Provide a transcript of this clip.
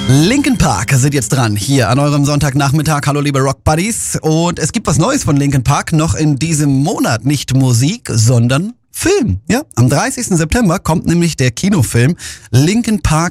Linkin Park sind jetzt dran, hier an eurem Sonntagnachmittag. Hallo liebe Rock Buddies. Und es gibt was Neues von Linkin Park, noch in diesem Monat. Nicht Musik, sondern Film. Ja, am 30. September kommt nämlich der Kinofilm Linkin Park